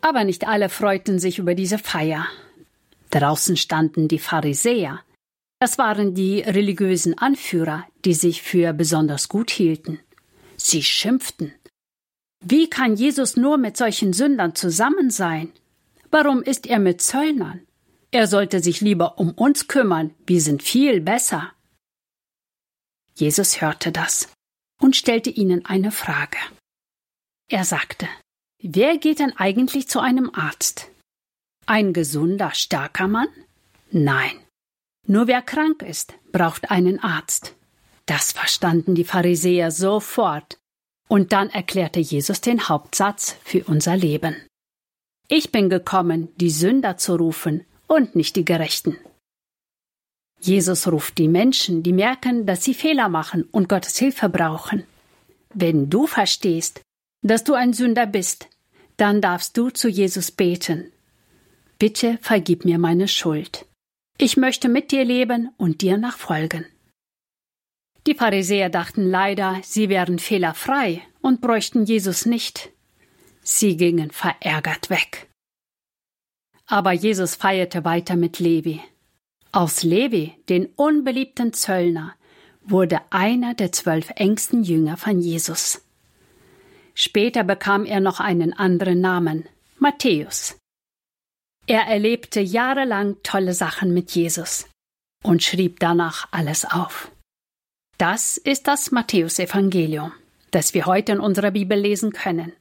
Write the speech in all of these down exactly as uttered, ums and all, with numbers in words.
Aber nicht alle freuten sich über diese Feier. Draußen standen die Pharisäer. Das waren die religiösen Anführer, die sich für besonders gut hielten. Sie schimpften. Wie kann Jesus nur mit solchen Sündern zusammen sein? Warum ist er mit Zöllnern? Er sollte sich lieber um uns kümmern, wir sind viel besser. Jesus hörte das und stellte ihnen eine Frage. Er sagte, wer geht denn eigentlich zu einem Arzt? Ein gesunder, starker Mann? Nein. Nur wer krank ist, braucht einen Arzt. Das verstanden die Pharisäer sofort. Und dann erklärte Jesus den Hauptsatz für unser Leben. Ich bin gekommen, die Sünder zu rufen und nicht die Gerechten. Jesus ruft die Menschen, die merken, dass sie Fehler machen und Gottes Hilfe brauchen. Wenn du verstehst, dass du ein Sünder bist, dann darfst du zu Jesus beten. Bitte vergib mir meine Schuld. Ich möchte mit dir leben und dir nachfolgen. Die Pharisäer dachten leider, sie wären fehlerfrei und bräuchten Jesus nicht. Sie gingen verärgert weg. Aber Jesus feierte weiter mit Levi. Aus Levi, den unbeliebten Zöllner, wurde einer der zwölf engsten Jünger von Jesus. Später bekam er noch einen anderen Namen, Matthäus. Er erlebte jahrelang tolle Sachen mit Jesus und schrieb danach alles auf. Das ist das Matthäusevangelium, das wir heute in unserer Bibel lesen können.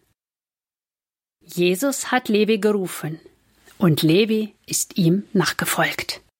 Jesus hat Levi gerufen und Levi ist ihm nachgefolgt.